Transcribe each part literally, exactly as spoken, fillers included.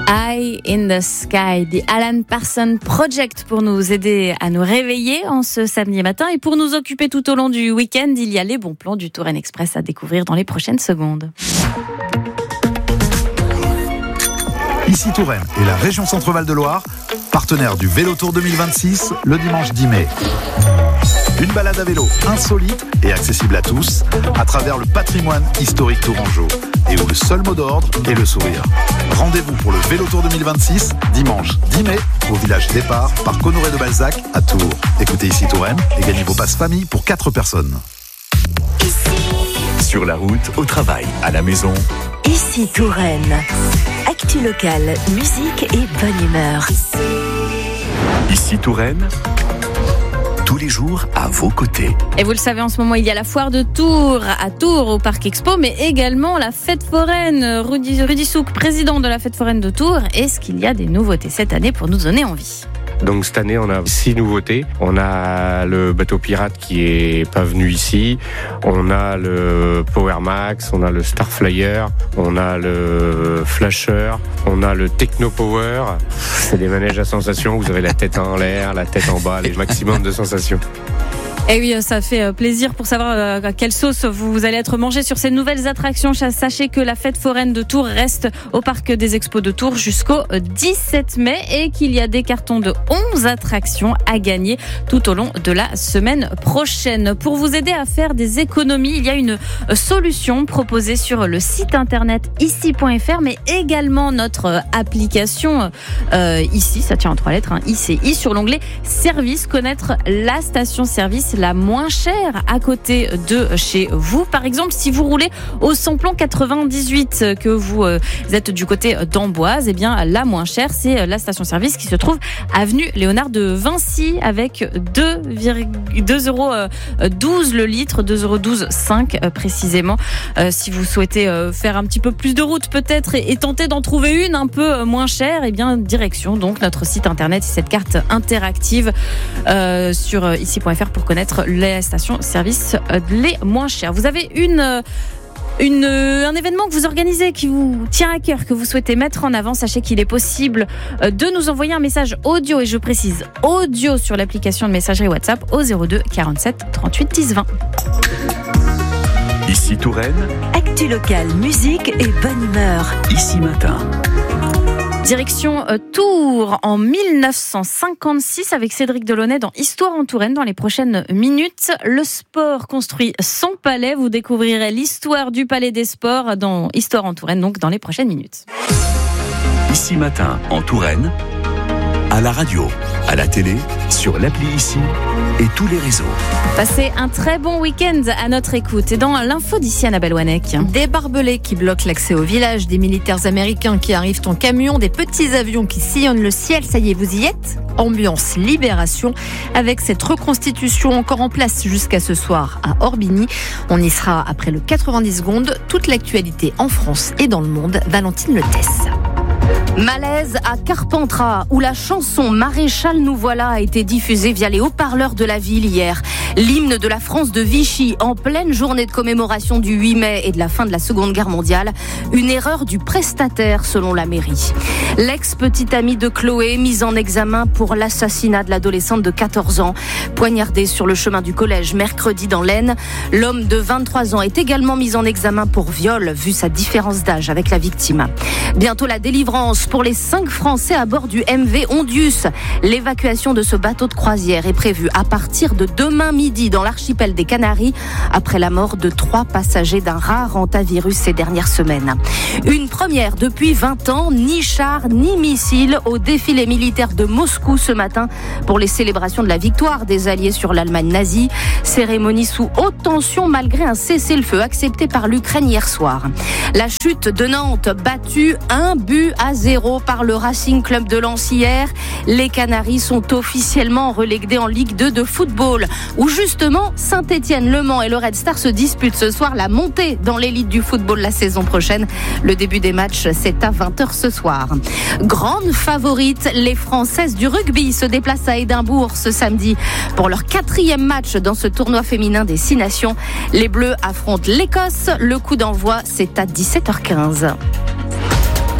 Eye in the Sky, the Alan Parsons Project, pour nous aider à nous réveiller en ce samedi matin et pour nous occuper tout au long du week-end. Il y a les bons plans du Touraine Express à découvrir dans les prochaines secondes. Ici Touraine et la région Centre-Val de Loire, partenaire du Vélo Tour deux mille vingt-six, le dimanche dix mai. Une balade à vélo insolite et accessible à tous, à travers le patrimoine historique tourangeau, et où le seul mot d'ordre est le sourire. Rendez-vous pour le Vélo Tour deux mille vingt-six, dimanche dix mai, au village départ, parc Honoré de Balzac, à Tours. Écoutez Ici Touraine et gagnez vos passes famille pour quatre personnes. Sur la route, au travail, à la maison. Ici Touraine. Actu locale, musique et bonne humeur. Ici Touraine, tous les jours à vos côtés. Et vous le savez, en ce moment, il y a la foire de Tours à Tours au Parc Expo, mais également la fête foraine. Rudy, Rudy Souk, président de la fête foraine de Tours. Est-ce qu'il y a des nouveautés cette année pour nous donner envie ? Donc cette année, on a six nouveautés. On a le bateau pirate qui est pas venu ici. On a le Power Max, on a le Star Flyer, on a le Flasher, on a le Techno Power. C'est des manèges à sensations. Vous avez la tête en l'air, la tête en bas, les maximum de sensations. Et oui, ça fait plaisir pour savoir à quelle sauce vous allez être mangé sur ces nouvelles attractions. Sachez que la fête foraine de Tours reste au Parc des Expos de Tours jusqu'au dix-sept mai et qu'il y a des cartons de onze attractions à gagner tout au long de la semaine prochaine. Pour vous aider à faire des économies, il y a une solution proposée sur le site internet ici point f r, mais également notre application euh, ici, ça tient en trois lettres, hein, I C I, sur l'onglet service, connaître la station-service la moins chère à côté de chez vous. Par exemple, si vous roulez au samplon quatre-vingt-dix-huit, que vous euh, êtes du côté d'Amboise, eh bien la moins chère, c'est la station-service qui se trouve avenue Léonard de Vinci avec deux euros douze le litre, deux euros douze cinq euh, précisément. Euh, si vous souhaitez euh, faire un petit peu plus de route peut-être et, et tenter d'en trouver une un peu moins chère, eh bien direction donc notre site internet et cette carte interactive euh, sur euh, ici point f r pour connaître les stations-service les moins chères. Vous avez une, une, un événement que vous organisez qui vous tient à cœur, que vous souhaitez mettre en avant. Sachez qu'il est possible de nous envoyer un message audio, et je précise audio, sur l'application de messagerie WhatsApp au zéro deux quarante-sept trente-huit dix vingt. Ici Touraine, actu locale, musique et bonne humeur. Ici Matin. Direction Tours en mille neuf cent cinquante-six avec Cédric Delaunay dans Histoire en Touraine dans les prochaines minutes. Le sport construit son palais. Vous découvrirez l'histoire du Palais des Sports dans Histoire en Touraine, donc dans les prochaines minutes. Ici Matin en Touraine, à la radio, à la télé, sur l'appli Ici et tous les réseaux. Passez un très bon week-end à notre écoute. Et dans l'info d'ici, Annabelle Wanek. Des barbelés qui bloquent l'accès au village, des militaires américains qui arrivent en camion, des petits avions qui sillonnent le ciel. Ça y est, vous y êtes ? Ambiance libération avec cette reconstitution encore en place jusqu'à ce soir à Orbigny. On y sera après le quatre-vingt-dix secondes. Toute l'actualité en France et dans le monde. Valentine Letesse. Malaise à Carpentras, où la chanson Maréchal nous voilà a été diffusée via les haut-parleurs de la ville hier. L'hymne de la France de Vichy en pleine journée de commémoration du huit mai et de la fin de la Seconde Guerre mondiale. Une erreur du prestataire selon la mairie. L'ex-petite amie de Chloé, mise en examen pour l'assassinat de l'adolescente de quatorze ans, poignardée sur le chemin du collège mercredi dans l'Aisne. L'homme de vingt-trois ans est également mis en examen pour viol, vu sa différence d'âge avec la victime. Bientôt la délivrance pour les cinq Français à bord du M V Ondius. L'évacuation de ce bateau de croisière est prévue à partir de demain midi dans l'archipel des Canaries, après la mort de trois passagers d'un rare hantavirus ces dernières semaines. Une première depuis vingt ans, ni chars ni missiles au défilé militaire de Moscou ce matin pour les célébrations de la victoire des Alliés sur l'Allemagne nazie. Cérémonie sous haute tension malgré un cessez-le-feu accepté par l'Ukraine hier soir. La chute de Nantes, battue un but à zéro par le Racing Club de Lens hier. Les Canaries sont officiellement relégués en Ligue deux de football, où justement Saint-Étienne, Le Mans et le Red Star se disputent ce soir la montée dans l'élite du football la saison prochaine. Le début des matchs, c'est à vingt heures ce soir. Grande favorite, les Françaises du rugby se déplacent à Édimbourg ce samedi pour leur quatrième match dans ce tournoi féminin des Six Nations. Les Bleus affrontent l'Écosse. Le coup d'envoi, c'est à dix-sept heures quinze.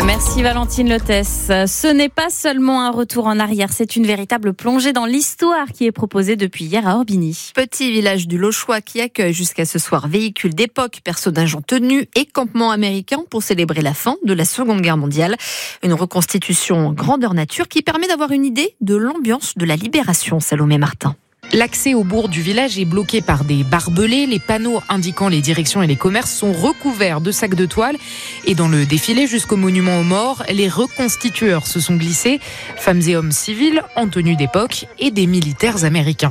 Merci Valentine Lotès. Ce n'est pas seulement un retour en arrière, c'est une véritable plongée dans l'histoire qui est proposée depuis hier à Orbigny. Petit village du Lochois qui accueille jusqu'à ce soir véhicules d'époque, personnages en tenue et campements américains pour célébrer la fin de la Seconde Guerre mondiale. Une reconstitution grandeur nature qui permet d'avoir une idée de l'ambiance de la libération, Salomé Martin. L'accès au bourg du village est bloqué par des barbelés. Les panneaux indiquant les directions et les commerces sont recouverts de sacs de toile. Et dans le défilé jusqu'au monument aux morts, les reconstitueurs se sont glissés. Femmes et hommes civils en tenue d'époque et des militaires américains.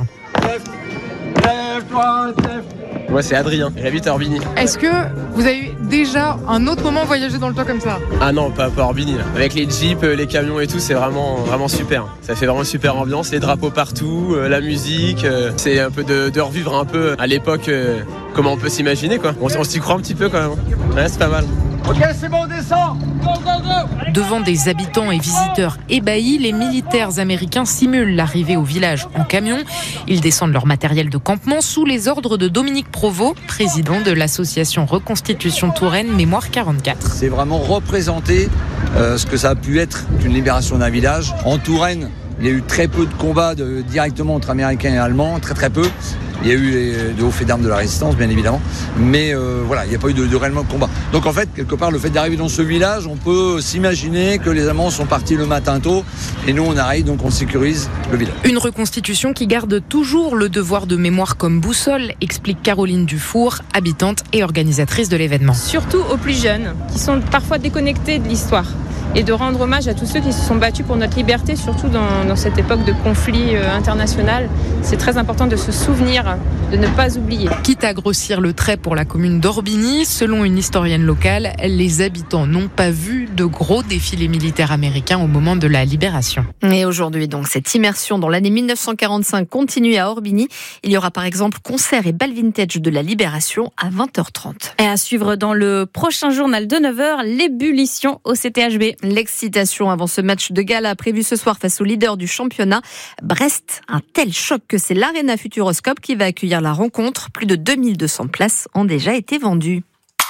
Moi c'est Adrien, j'habite à Orbigny. Est-ce que vous avez eu déjà un autre moment voyagé dans le temps comme ça ? Ah non, pas, pas Orbigny. Là. Avec les jeeps, les camions et tout, c'est vraiment, vraiment super. Ça fait vraiment une super ambiance, les drapeaux partout, euh, la musique. Euh, c'est un peu de, de revivre un peu à l'époque euh, comment on peut s'imaginer quoi. On, on s'y croit un petit peu quand même. Ouais, c'est pas mal. Ok, c'est bon, on descend. Go, go, go. Devant des habitants et visiteurs ébahis, les militaires américains simulent l'arrivée au village en camion. Ils descendent leur matériel de campement sous les ordres de Dominique Provost, président de l'association Reconstitution Touraine Mémoire quarante-quatre. C'est vraiment représenter euh, ce que ça a pu être une libération d'un village. En Touraine, il y a eu très peu de combats de, directement entre Américains et Allemands, très très peu. Il y a eu les, de hauts faits d'armes de la résistance, bien évidemment, mais euh, voilà, il n'y a pas eu de, de réellement de combat. Donc en fait, quelque part, le fait d'arriver dans ce village, on peut s'imaginer que les Allemands sont partis le matin tôt, et nous on arrive, donc on sécurise le village. Une reconstitution qui garde toujours le devoir de mémoire comme boussole, explique Caroline Dufour, habitante et organisatrice de l'événement. Surtout aux plus jeunes, qui sont parfois déconnectés de l'histoire. Et de rendre hommage à tous ceux qui se sont battus pour notre liberté, surtout dans, dans cette époque de conflit euh, international. C'est très important de se souvenir, de ne pas oublier. Quitte à grossir le trait pour la commune d'Orbigny, selon une historienne locale, les habitants n'ont pas vu de gros défilés militaires américains au moment de la libération. Et aujourd'hui, donc, cette immersion dans l'année mille neuf cent quarante-cinq continue à Orbigny. Il y aura par exemple concert et bal vintage de la Libération à vingt heures trente. Et à suivre dans le prochain journal de neuf heures, l'ébullition au C T H B. L'excitation avant ce match de gala prévu ce soir face au leader du championnat. Brest, un tel choc que c'est l'Arena Futuroscope qui va accueillir la rencontre. Plus de deux mille deux cents places ont déjà été vendues.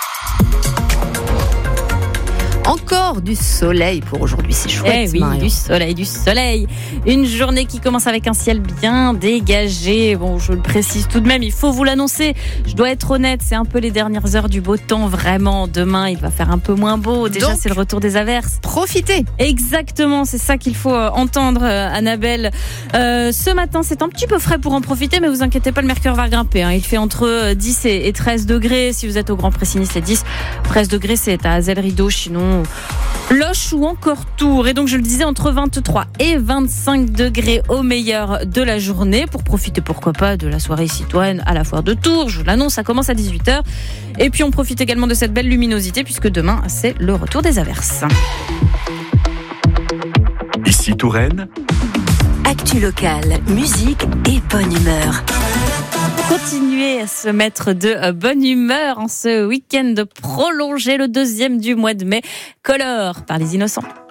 Encore du soleil pour aujourd'hui, c'est chouette. Eh oui, Marion. du soleil, du soleil. Une journée qui commence avec un ciel bien dégagé. Bon, je le précise tout de même, il faut vous l'annoncer. Je dois être honnête, c'est un peu les dernières heures du beau temps, vraiment. Demain, il va faire un peu moins beau. Déjà, Donc, c'est le retour des averses. Profitez. Exactement, c'est ça qu'il faut entendre, Annabelle. Euh, ce matin, c'est un petit peu frais pour en profiter, mais vous inquiétez pas, le mercure va grimper. Hein. Il fait entre dix et treize degrés. Si vous êtes au Grand Pressigny, c'est dix. treize degrés, c'est à Azel Rideau, Chinon, Loche ou encore Tours. Et donc je le disais, entre vingt-trois et vingt-cinq degrés au meilleur de la journée pour profiter pourquoi pas de la soirée citoyenne à la foire de Tours. Je l'annonce, ça commence à dix-huit heures. Et puis on profite également de cette belle luminosité puisque demain c'est le retour des averses. Ici Touraine. Actu locale, musique et bonne humeur. Continuer à se mettre de bonne humeur en ce week-end prolongé, le deuxième du mois de mai. Color par les Innocents.